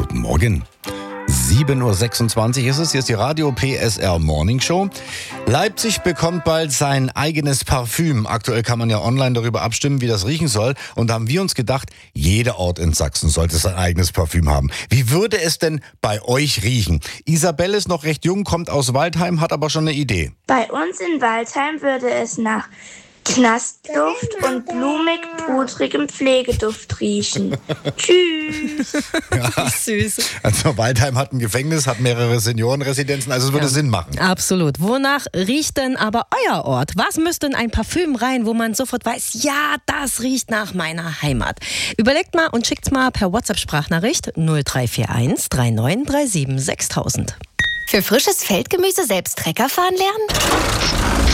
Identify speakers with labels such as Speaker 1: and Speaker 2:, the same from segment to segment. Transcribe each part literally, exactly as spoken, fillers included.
Speaker 1: Guten Morgen. sieben Uhr sechsundzwanzig ist es, hier ist die Radio P S R Morning Show. Leipzig bekommt bald sein eigenes Parfüm. Aktuell kann man ja online darüber abstimmen, wie das riechen soll. Und da haben wir uns gedacht, jeder Ort in Sachsen sollte sein eigenes Parfüm haben. Wie würde es denn bei euch riechen? Isabelle ist noch recht jung, kommt aus Waldheim, hat aber schon eine Idee.
Speaker 2: Bei uns in Waldheim würde es nach Knastluft und blumig-pudrigem Pflegeduft riechen. Tschüss.
Speaker 1: Ja,
Speaker 3: süß.
Speaker 1: Also Waldheim hat ein Gefängnis, hat mehrere Seniorenresidenzen, also es würde
Speaker 3: Ja.
Speaker 1: Sinn machen.
Speaker 3: Absolut. Wonach riecht denn aber euer Ort? Was müsste in ein Parfüm rein, wo man sofort weiß, ja, das riecht nach meiner Heimat? Überlegt mal und schickt's mal per WhatsApp-Sprachnachricht null drei vier eins drei neun drei sieben sechstausend.
Speaker 4: Für frisches Feldgemüse selbst Trecker fahren lernen?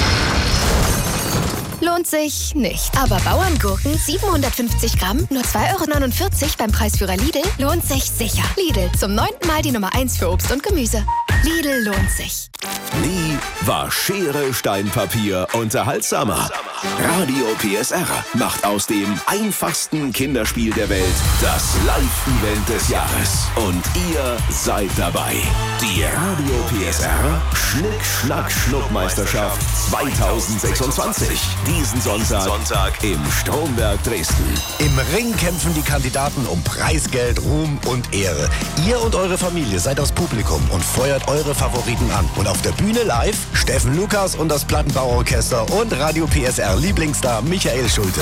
Speaker 4: Lohnt sich nicht. Aber Bauerngurken siebenhundertfünfzig Gramm, nur zwei Euro neunundvierzig beim Preisführer Lidl, lohnt sich sicher. Lidl, zum neunten Mal die Nummer eins für Obst und Gemüse. Lidl lohnt sich.
Speaker 5: Nie war Schere, Stein, Papier unterhaltsamer. Radio P S R macht aus dem einfachsten Kinderspiel der Welt das Live-Event des Jahres. Und ihr seid dabei. Die Radio P S R Schnick-Schnack-Schnuck-Meisterschaft zweitausendsechsundzwanzig. Diesen Sonntag, Sonntag im Stromberg Dresden.
Speaker 6: Im Ring kämpfen die Kandidaten um Preisgeld, Ruhm und Ehre. Ihr und eure Familie seid das Publikum und feuert eure Favoriten an. Und auf der Bühne live Steffen Lukas und das Plattenbauorchester und Radio P S R Lieblingsstar Michael Schulte.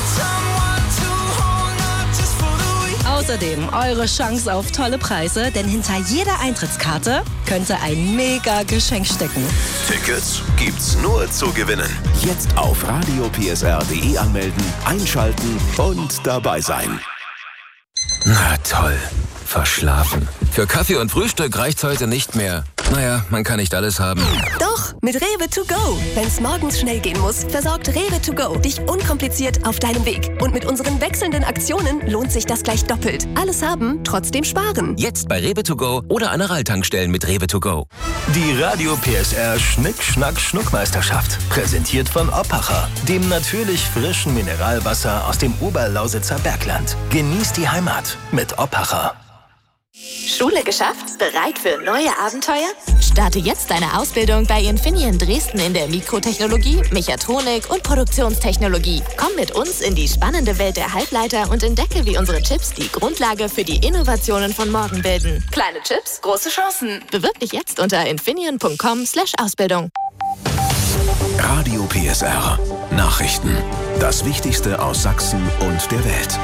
Speaker 3: Außerdem eure Chance auf tolle Preise, denn hinter jeder Eintrittskarte könnte ein mega Geschenk stecken.
Speaker 5: Tickets gibt's nur zu gewinnen. Jetzt auf radio p s r punkt d e anmelden, einschalten und dabei sein.
Speaker 7: Na toll, verschlafen. Für Kaffee und Frühstück reicht's heute nicht mehr. Naja, man kann nicht alles haben.
Speaker 8: Doch, mit Rewe to go. Wenn's morgens schnell gehen muss, versorgt Rewe to go dich unkompliziert auf deinem Weg. Und mit unseren wechselnden Aktionen lohnt sich das gleich doppelt. Alles haben, trotzdem sparen.
Speaker 7: Jetzt bei Rewe to go oder an Aral-Tankstellen mit Rewe to go.
Speaker 6: Die Radio P S R Schnick-Schnack-Schnuck-Meisterschaft. Präsentiert von Oppacher, dem natürlich frischen Mineralwasser aus dem Oberlausitzer Bergland. Genießt die Heimat mit Oppacher.
Speaker 4: Schule geschafft? Bereit für neue Abenteuer? Starte jetzt deine Ausbildung bei Infineon Dresden in der Mikrotechnologie, Mechatronik und Produktionstechnologie. Komm mit uns in die spannende Welt der Halbleiter und entdecke, wie unsere Chips die Grundlage für die Innovationen von morgen bilden. Kleine Chips, große Chancen. Bewirb dich jetzt unter infineon punkt com slash Ausbildung.
Speaker 5: Radio P S R. Nachrichten. Das Wichtigste aus Sachsen und der Welt.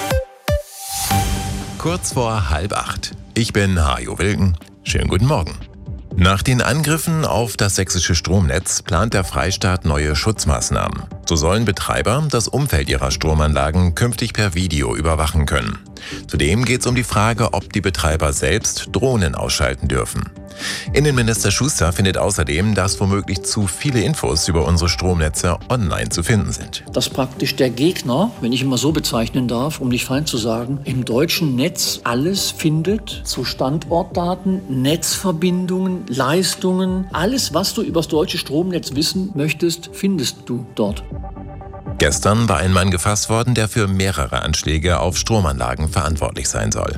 Speaker 9: Kurz vor halb acht. Ich bin Hajo Wilken. Schönen guten Morgen. Nach den Angriffen auf das sächsische Stromnetz plant der Freistaat neue Schutzmaßnahmen. So sollen Betreiber das Umfeld ihrer Stromanlagen künftig per Video überwachen können. Zudem geht es um die Frage, ob die Betreiber selbst Drohnen ausschalten dürfen. Innenminister Schuster findet außerdem, dass womöglich zu viele Infos über unsere Stromnetze online zu finden sind.
Speaker 10: Dass praktisch der Gegner, wenn ich ihn mal so bezeichnen darf, um nicht fein zu sagen, im deutschen Netz alles findet zu Standortdaten, Netzverbindungen, Leistungen. Alles, was du über das deutsche Stromnetz wissen möchtest, findest du dort.
Speaker 9: Gestern war ein Mann gefasst worden, der für mehrere Anschläge auf Stromanlagen verantwortlich sein soll.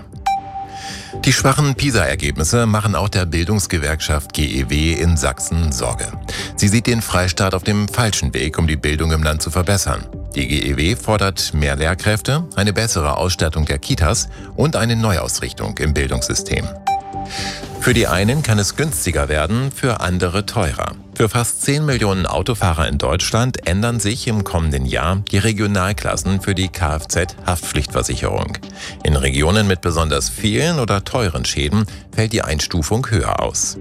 Speaker 9: Die schwachen PISA-Ergebnisse machen auch der Bildungsgewerkschaft G E W in Sachsen Sorge. Sie sieht den Freistaat auf dem falschen Weg, um die Bildung im Land zu verbessern. Die G E W fordert mehr Lehrkräfte, eine bessere Ausstattung der Kitas und eine Neuausrichtung im Bildungssystem. Für die einen kann es günstiger werden, für andere teurer. Für fast zehn Millionen Autofahrer in Deutschland ändern sich im kommenden Jahr die Regionalklassen für die Kfz-Haftpflichtversicherung. In Regionen mit besonders vielen oder teuren Schäden fällt die Einstufung höher aus.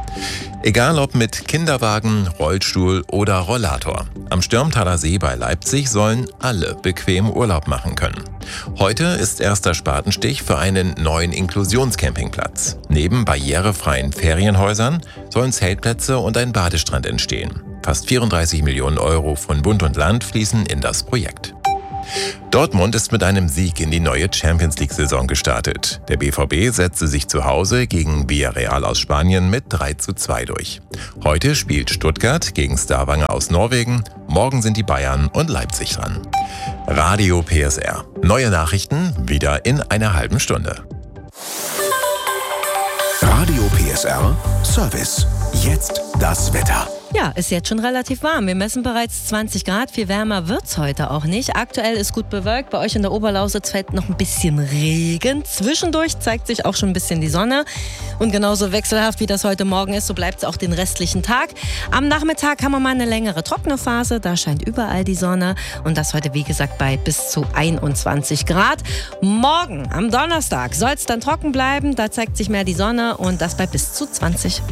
Speaker 9: Egal ob mit Kinderwagen, Rollstuhl oder Rollator. Am Stürmtaler See bei Leipzig sollen alle bequem Urlaub machen können. Heute ist erster Spatenstich für einen neuen Inklusionscampingplatz. Neben barrierefreien Ferienhäusern sollen Zeltplätze und ein Badestrand entstehen. Fast vierunddreißig Millionen Euro von Bund und Land fließen in das Projekt. Dortmund ist mit einem Sieg in die neue Champions-League-Saison gestartet. Der B V B setzte sich zu Hause gegen Villarreal aus Spanien mit drei zu zwei durch. Heute spielt Stuttgart gegen Stavanger aus Norwegen. Morgen sind die Bayern und Leipzig dran. Radio P S R. Neue Nachrichten wieder in einer halben Stunde.
Speaker 5: S R Service. Jetzt das Wetter.
Speaker 3: Ja, ist jetzt schon relativ warm. Wir messen bereits zwanzig Grad. Viel wärmer wird's heute auch nicht. Aktuell ist gut bewölkt. Bei euch in der Oberlausitz fällt noch ein bisschen Regen. Zwischendurch zeigt sich auch schon ein bisschen die Sonne. Und genauso wechselhaft wie das heute Morgen ist, so bleibt es auch den restlichen Tag. Am Nachmittag haben wir mal eine längere trockene Phase. Da scheint überall die Sonne. Und das heute, wie gesagt, bei bis zu einundzwanzig Grad. Morgen, am Donnerstag, soll es dann trocken bleiben. Da zeigt sich mehr die Sonne und das bei bis zu zwanzig.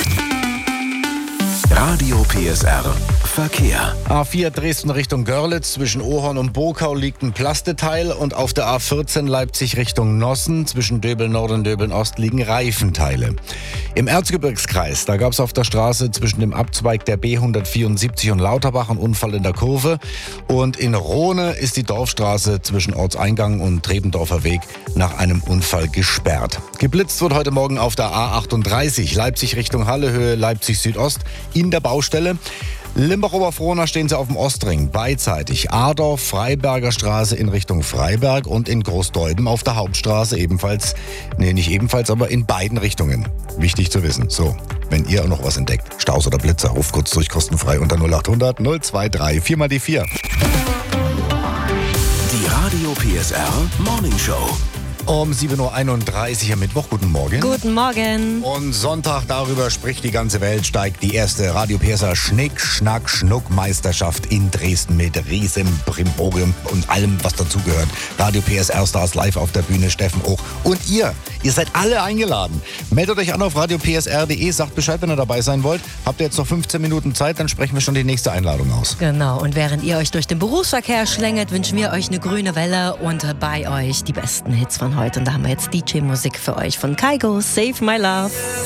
Speaker 5: Radio P S R Verkehr.
Speaker 1: A vier Dresden Richtung Görlitz, zwischen Ohorn und Bokau liegt ein Plasteteil und auf der A vierzehn Leipzig Richtung Nossen, zwischen Döbeln Nord und Döbeln Ost liegen Reifenteile. Im Erzgebirgskreis, da gab es auf der Straße zwischen dem Abzweig der B hundertvierundsiebzig und Lauterbach einen Unfall in der Kurve und in Rohne ist die Dorfstraße zwischen Ortseingang und Trebendorfer Weg nach einem Unfall gesperrt. Geblitzt wird heute Morgen auf der A achtunddreißig, Leipzig Richtung Halle, Höhe Leipzig Südost, in der Baustelle. Limbach-Oberfrohna stehen sie auf dem Ostring, beidseitig. Adorf, Freiberger Straße in Richtung Freiberg und in Großdeuthen auf der Hauptstraße ebenfalls, nee, nicht ebenfalls, aber in beiden Richtungen. Wichtig zu wissen. So, wenn ihr noch was entdeckt, Staus oder Blitzer, ruft kurz durch kostenfrei unter null achthundert null drei vier mal die vier.
Speaker 5: Die Radio P S R Morning Show.
Speaker 1: Um sieben Uhr einunddreißig am Mittwoch. Guten Morgen.
Speaker 3: Guten Morgen.
Speaker 1: Und Sonntag, darüber spricht die ganze Welt, steigt die erste Radio P S R Schnick, Schnack, Schnuck Meisterschaft in Dresden mit riesem Brimborium und allem, was dazugehört. Radio P S R Stars live auf der Bühne, Steffen Auch. Und ihr, ihr seid alle eingeladen. Meldet euch an auf radio p s r punkt d e, sagt Bescheid, wenn ihr dabei sein wollt. Habt ihr jetzt noch fünfzehn Minuten Zeit, dann sprechen wir schon die nächste Einladung aus.
Speaker 3: Genau, und während ihr euch durch den Berufsverkehr schlängelt, wünschen wir euch eine grüne Welle und bei euch die besten Hits von heute. Und da haben wir jetzt D J-Musik für euch von Kygo, Save My Love.